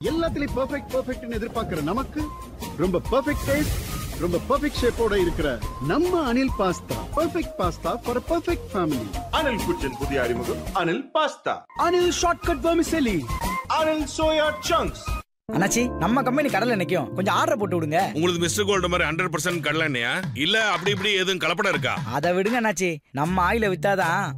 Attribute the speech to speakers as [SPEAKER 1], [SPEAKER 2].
[SPEAKER 1] எல்லாத்துலயும் பெர்ஃபெக்ட்னு எதிர்பார்க்கிற நமக்கு ரொம்ப பெர்ஃபெக்ட் டேஸ்ட், ரொம்ப பெர்ஃபெக்ட் ஷேப்போட இருக்கிற நம்ம Anil pasta perfect pasta for perfect family.
[SPEAKER 2] Anil குச்சின் புதிய அறிமுகம் Anil pasta.
[SPEAKER 1] Anil shortcut vermicelli.
[SPEAKER 2] Anil soya chunks.
[SPEAKER 3] அண்ணாச்சி, நம்ம கம்பெனி கடல்ல நிக்கும், கொஞ்சம் ஆர்டர் போட்டு விடுங்க.
[SPEAKER 4] உங்களுக்கு மிஸ்டர் கோல்டு மாதிரி 100% கடலை எண்ணெயா இல்ல அப்படி இப்படி எதுவும் கலப்படம் இருக்கா?
[SPEAKER 3] அதை விடுங்க அண்ணாச்சி, நம்ம ஆயில வித்தாதான்